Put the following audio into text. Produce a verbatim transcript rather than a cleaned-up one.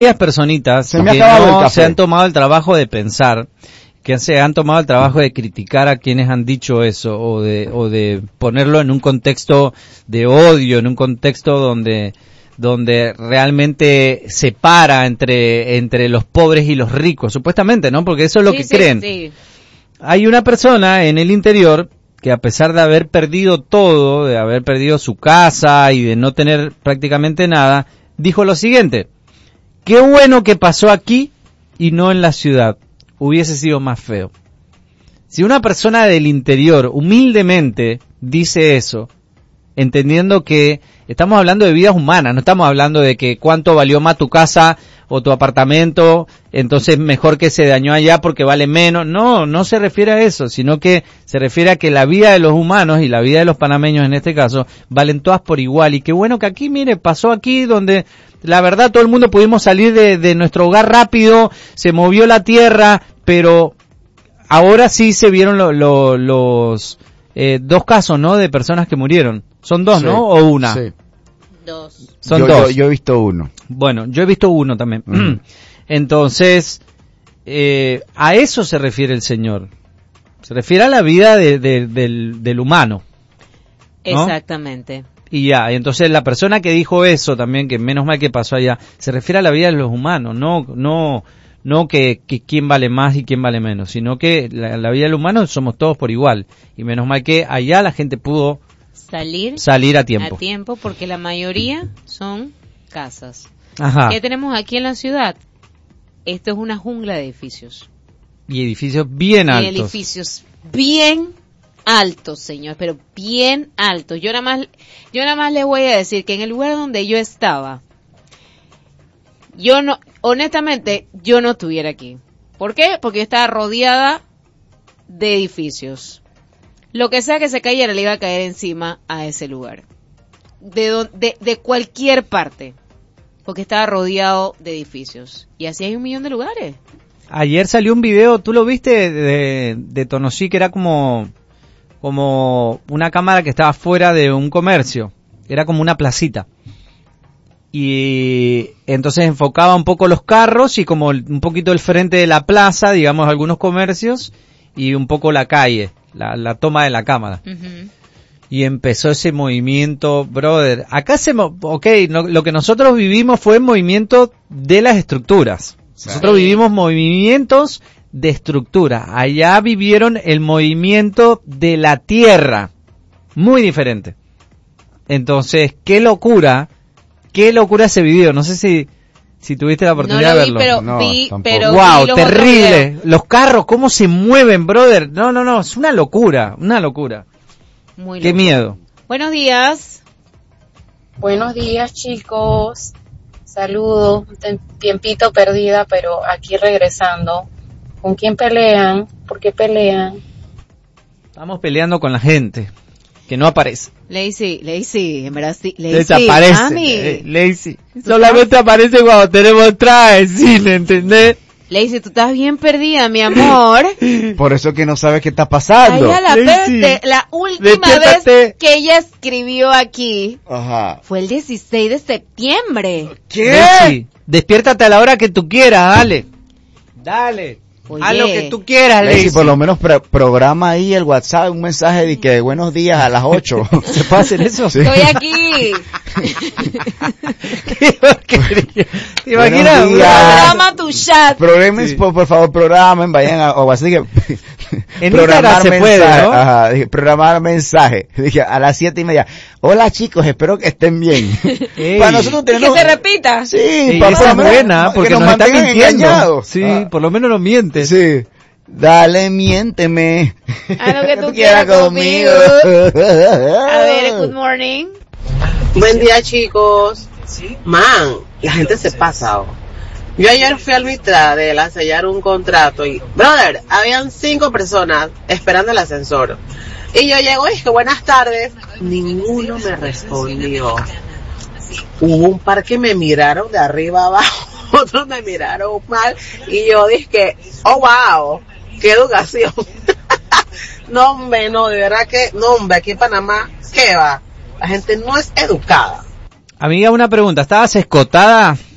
Varias personitas se me que ha no se han tomado el trabajo de pensar, que se han tomado el trabajo de criticar a quienes han dicho eso, o de, o de ponerlo en un contexto de odio, en un contexto donde, donde realmente separa entre, entre los pobres y los ricos, supuestamente, ¿no? Porque eso es lo sí, que sí, creen. Sí. Hay una persona en el interior que a pesar de haber perdido todo, de haber perdido su casa y de no tener prácticamente nada, dijo lo siguiente: qué bueno que pasó aquí y no en la ciudad. Hubiese sido más feo. Si una persona del interior humildemente dice eso, entendiendo que estamos hablando de vidas humanas, no estamos hablando de que cuánto valió más tu casa o tu apartamento, entonces mejor que se dañó allá porque vale menos. No, no se refiere a eso, sino que se refiere a que la vida de los humanos y la vida de los panameños en este caso valen todas por igual. Y qué bueno que aquí, mire, pasó aquí donde la verdad todo el mundo pudimos salir de, de nuestro hogar rápido, se movió la tierra, pero ahora sí se vieron lo, lo, los eh, dos casos, ¿no? De personas que murieron. Son dos, sí, ¿no? ¿O una? Sí. Dos. Son yo, dos. Yo, yo he visto uno. Bueno, yo he visto uno también. Uh-huh. Entonces, eh, a eso se refiere el Señor. Se refiere a la vida de, de, del, del humano, ¿no? Exactamente. Y ya, y entonces la persona que dijo eso también, que menos mal que pasó allá, se refiere a la vida de los humanos, no, no, no que, que quién vale más y quién vale menos, sino que la, la vida del humano somos todos por igual. Y menos mal que allá la gente pudo salir, salir a tiempo. A tiempo, porque la mayoría son casas. Ajá. ¿Qué tenemos aquí en la ciudad? Esto es una jungla de edificios. Y edificios bien y altos. edificios bien altos, señor, pero bien altos. Yo nada más, yo nada más les voy a decir que en el lugar donde yo estaba, yo no, honestamente, yo no estuviera aquí. ¿Por qué? Porque yo estaba rodeada de edificios. Lo que sea que se cayera le iba a caer encima a ese lugar. De, do, de, de cualquier parte. Porque estaba rodeado de edificios. Y así hay un millón de lugares. Ayer salió un video, ¿tú lo viste? De, de Tonosí, que era como, como una cámara que estaba fuera de un comercio. Era como una placita. Y entonces enfocaba un poco los carros y como un poquito el frente de la plaza, digamos, algunos comercios, y un poco la calle, la, la toma de la cámara. Uh-huh. Y empezó ese movimiento, brother. Acá se, ok, no, lo que nosotros vivimos fue el movimiento de las estructuras. Nosotros sí. vivimos movimientos de estructura. Allá vivieron el movimiento de la tierra. Muy diferente. Entonces, qué locura, qué locura ese video. No sé si, si tuviste la oportunidad no lo de vi, verlo. Pero no, vi, tampoco. pero wow, vi los terrible. Los carros, cómo se mueven, brother. No, no, no, es una locura, una locura. Muy qué loco. miedo. Buenos días. Buenos días, chicos. Saludos. Un tiempito perdida, pero aquí regresando. ¿Con quién pelean? ¿Por qué pelean? Estamos peleando con la gente que no aparece. Lazy, Lazy, en verdad sí. Lazy, Desaparece. Mami. Eh, Lazy. Solamente aparece cuando tenemos traje, cine, ¿entendés? Lazy, tú estás bien perdida, mi amor. Por eso que no sabes qué está pasando. Ay, la, Lazy, la última despiértate. vez que ella escribió aquí Ajá. fue el dieciséis de septiembre. ¿Qué? Lazy, despiértate a la hora que tú quieras, dale. Dale. Oye. Haz lo que tú quieras, Lazy. Lazy, por lo menos pro- programa ahí el WhatsApp, un mensaje de que buenos días a las ocho. ¿Se puede hacer eso? Sí. Estoy aquí. ¿Qué porquería? ¿Te imaginas? Buenos días. Programa tu chat. Programen, Sí. por, por favor, programen, vayan a, o así que, En Instagram se puede, ¿no? Ajá, dije, programar mensaje, dije, a las siete y media, hola chicos, espero que estén bien. Ey. Para nosotros Y que tenemos, se repita. sí, Y para esa es por lo menos buena, que porque nos nos está mantengan mintiendo. engañados. Sí, Ah, por lo menos nos mientes. sí. Dale, miénteme. Haz lo que tú quieras quieras conmigo. A ver, good morning. Buen día, chicos. Man, la gente se pasa. Oh. Yo ayer fui al Mitradel a sellar un contrato y, brother, habían cinco personas esperando el ascensor. Y yo llego y dije, buenas tardes. Ninguno me respondió. Hubo un par que me miraron de arriba abajo, otros me miraron mal y yo dije, oh wow, qué educación. No, hombre, no, de verdad que, no, hombre, aquí en Panamá, ¿qué va? La gente no es educada. Amiga, una pregunta. ¿Estabas escotada?